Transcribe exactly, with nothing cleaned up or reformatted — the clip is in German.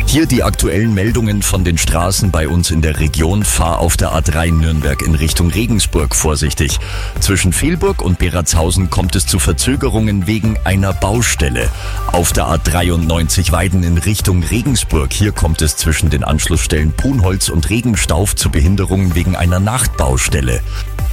Hier die aktuellen Meldungen von den Straßen bei uns in der Region. Fahr auf der A drei Nürnberg in Richtung Regensburg vorsichtig. Zwischen Velburg und Beratshausen kommt es zu Verzögerungen wegen einer Baustelle. Auf der A dreiundneunzig Weiden in Richtung Regensburg. Hier kommt es zwischen den Anschlussstellen Punholz und Regenstauf zu Behinderungen wegen einer Nachtbaustelle.